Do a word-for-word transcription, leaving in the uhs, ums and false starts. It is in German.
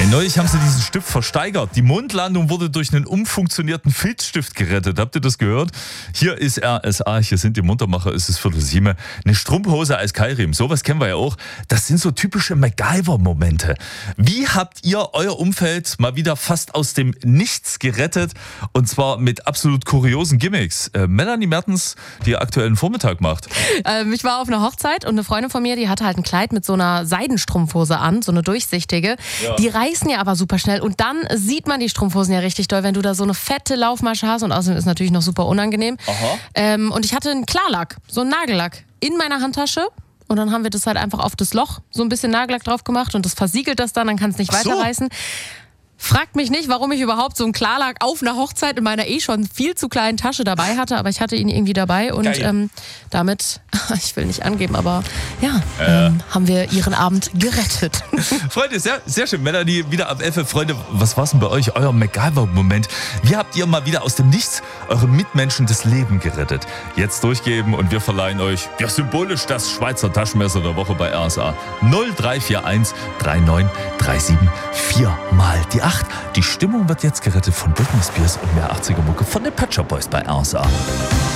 neulich haben sie diesen Stift versteigert. Die Mondlandung wurde durch einen umfunktionierten Filzstift gerettet. Habt ihr das gehört? Hier ist R S A, hier sind die Muntermacher, es ist Viertel sieben. Eine Strumpfhose als Keilriemen, sowas kennen wir ja auch. Das sind so typische MacGyver-Momente. Wie habt ihr euer Umfeld mal wieder fast aus dem Nichts gerettet? Und zwar mit absolut kuriosen Gimmicks. Äh, Melanie Mertens, die aktuellen Vormittag macht. Ähm, ich war auf einer Hochzeit und eine Freundin von mir, die hatte halt ein Kleid mit so einer Seidenstrumpfhose an, so eine durchsichtige. Ja. Die reißen ja aber super schnell und dann sieht man die Strumpfhosen ja richtig doll, wenn du da so eine fette Laufmasche hast und außerdem ist es natürlich noch super unangenehm. Aha. Ähm, und ich hatte einen Klarlack, so einen Nagellack in meiner Handtasche. Und dann haben wir das halt einfach auf das Loch so ein bisschen Nagellack drauf gemacht und das versiegelt das dann, dann kann es nicht so weiterreißen. Fragt mich nicht, warum ich überhaupt so einen Klarlack auf einer Hochzeit in meiner eh schon viel zu kleinen Tasche dabei hatte, aber ich hatte ihn irgendwie dabei und ähm, damit, ich will nicht angeben, aber ja, äh. ähm, haben wir ihren Abend gerettet. Freunde, sehr, sehr schön. Melanie, wieder ab elf. Freunde, was war denn bei euch euer MacGyver-Moment? Wie habt ihr mal wieder aus dem Nichts euren Mitmenschen das Leben gerettet? Jetzt durchgeben und wir verleihen euch ja symbolisch das Schweizer Taschenmesser der Woche bei R S A. null drei vier eins drei neun drei sieben vier mal die acht. Die Stimmung wird jetzt gerettet von Britney Spears und mehr achtziger Mucke von den Pet Shop Boys bei R S A.